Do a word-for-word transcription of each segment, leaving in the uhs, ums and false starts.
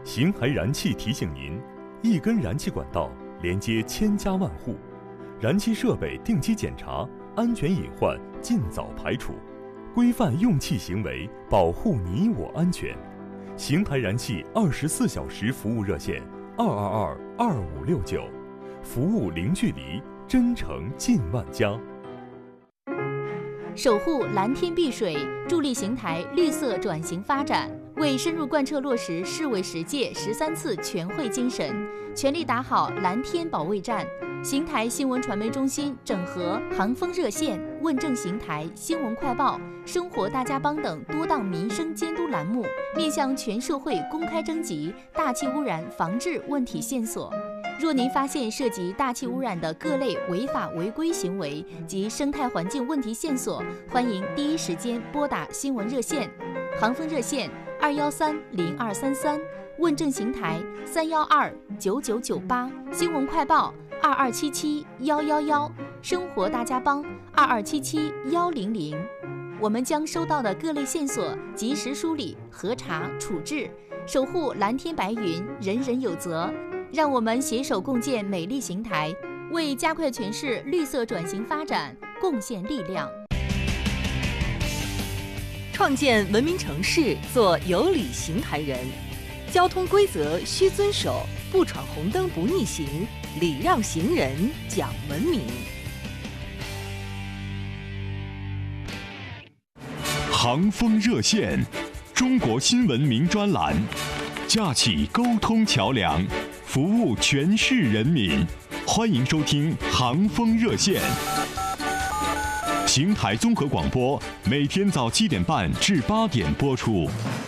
邢台燃气提醒您：一根燃气管道连接千家万户，燃气设备定期检查，安全隐患尽早排除，规范用气行为，保护你我安全。邢台燃气二十四小时服务热线：二二二二五六九，服务零距离，真诚近万家。 守护蓝天碧水，助力邢台绿色转型发展。为深入贯彻落实市委十届十三次全会精神，全力打好蓝天保卫战，邢台新闻传媒中心整合航风热线、问政邢台、新闻快报、生活大家帮等多档民生监督栏目，面向全社会公开征集大气污染防治问题线索。若您发现涉及大气污染的各类违法违规行为及生态环境问题线索，欢迎第一时间拨打新闻热线，航风热线二幺三零二三三，问政邢台三幺二九九九八，新闻快报二二七七幺幺幺，生活大家帮二二七七幺零零。我们将收到的各类线索及时梳理、核查、处置，守护蓝天白云，人人有责。让我们携手共建美丽邢台，为加快全市绿色转型发展贡献力量。 创建文明城市，做有礼邢台人。交通规则需遵守，不闯红灯不逆行，礼让行人讲文明。 航风热线，中国新闻名专栏，架起沟通桥梁，服务全市人民。欢迎收听航风热线。邢台综合广播每天早七点半至八点播出。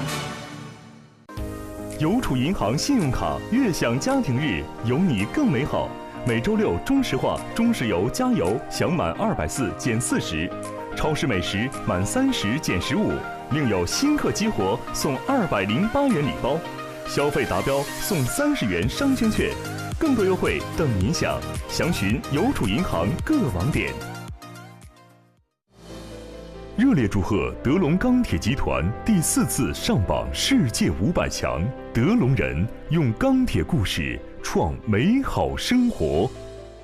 邮储银行信用卡悦享家庭日，有你更美好。每周六中石化、中石油加油享满二百四减四十，超市美食满三十减十五，另有新客激活送二百零八元礼包，消费达标送三十元商圈券，更多优惠等您享。详询邮储银行各网点。热烈祝贺德龙钢铁集团第四次上榜世界五百强，德龙人用钢铁故事创美好生活。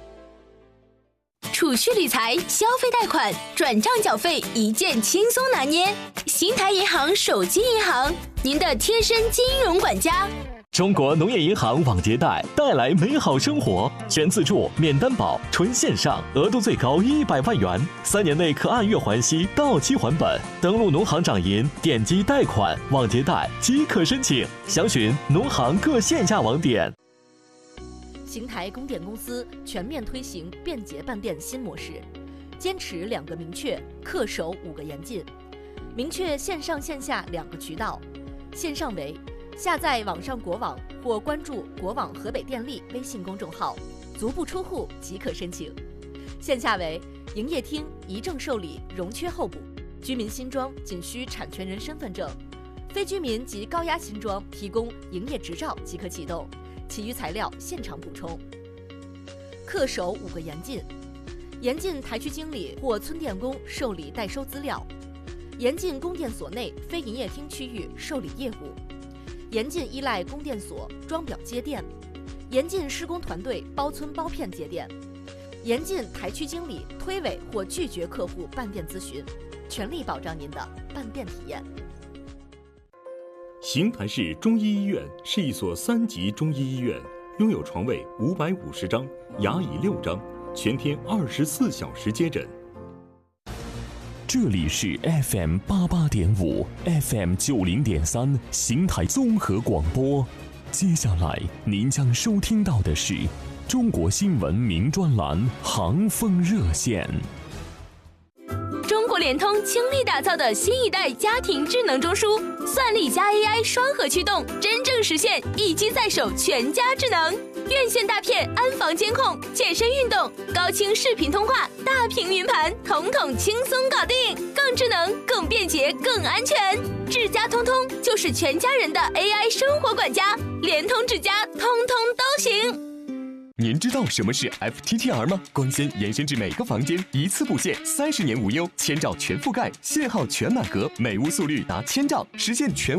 储蓄理财、消费贷款、转账缴费一键轻松拿捏。邢台银行手机银行，您的贴身金融管家。 中国农业银行网结贷带来美好生活，全自助、免担保、纯线上，额度最高一百万元，三年内可按月还息，到期还本。登录农行掌银，点击贷款、网结贷即可申请。详询农行各线下网点。 邢台供电公司全面推行便捷办电新模式，坚持两个明确，恪守五个严禁。明确线上线下两个渠道，线上为下载网上国网或关注国网河北电力微信公众号，足不出户即可申请。线下为营业厅一证受理，容缺候补，居民新装仅需产权人身份证，非居民及高压新装提供营业执照即可启动，其余材料现场补充。恪守五个严禁：严禁台区经理或村电工受理代收资料，严禁供电所内非营业厅区域受理业务，严禁依赖供电所装表接电，严禁施工团队包村包片接电，严禁台区经理推诿或拒绝客户办电咨询，全力保障您的办电体验。 邢台市中医医院是一所三级中医医院，拥有床位五百五十张，牙椅六张，全天二十四小时接诊。 这里是 F M 八八点五 F M 九零点三邢台综合广播。接下来您将收听到的是中国新闻名专栏航风热线。 中国联通倾力打造的新一代家庭智能中枢，算力加 A I 双核驱动，真正实现一机在手全家智能。院线大片安防监控、健身运动、高清视频通话、大屏云盘，统统轻松搞定，更智能、更便捷、更安全。智家通通就是全家人的 A I 生活管家，联通智家通通都行。 您知道什么是 F T T R 吗？光纤延伸至每个房间，一次布线，三十年无忧，千兆全覆盖，信号全满格，每屋速率达千兆，实现全